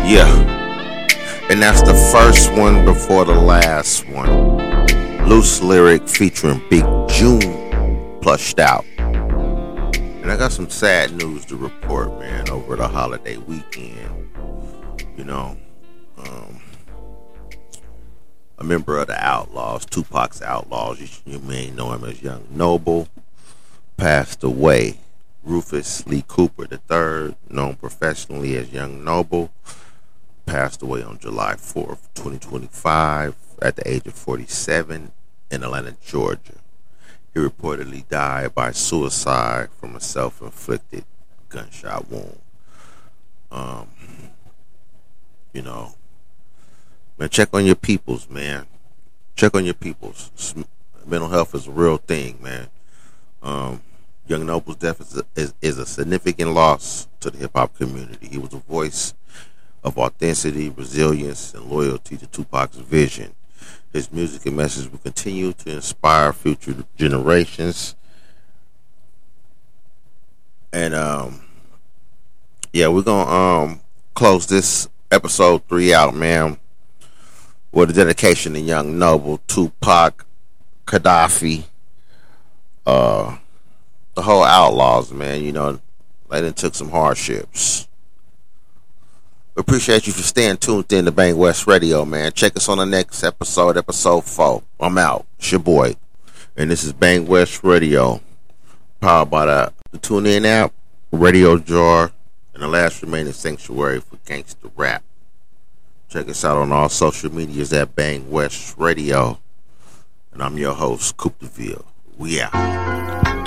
Yeah, and that's the first one before the last one. Loose Lyric featuring Big June, Plushed Out. And I got some sad news to report, man, over the holiday weekend. You know, a member of the Outlaws, Tupac's Outlaws, you may know him as Young Noble, passed away. Rufus Lee Cooper III, known professionally as Young Noble, passed away on July 4th, 2025, at the age of 47 in Atlanta, Georgia. He reportedly died by suicide from a self-inflicted gunshot wound. You know, man, check on your peoples, man. Check on your peoples. Mental health is a real thing, man. Young Noble's death is a significant loss to the hip-hop community. He was a voice of authenticity, resilience, and loyalty to Tupac's vision. His music and message will continue to inspire future generations. And yeah, we're gonna close this episode 3 out, man, with a dedication to Young Noble, Tupac, Gaddafi, the whole Outlaws, man. You know, they done took some hardships. We appreciate you for staying tuned in to Bang West Radio, man. Check us on the next episode, episode 4. I'm out. It's your boy. And this is Bang West Radio, powered by the TuneIn app, Radio Jar, and the last remaining sanctuary for gangster rap. Check us out on all social medias at Bang West Radio. And I'm your host, Coop DeVille. We out.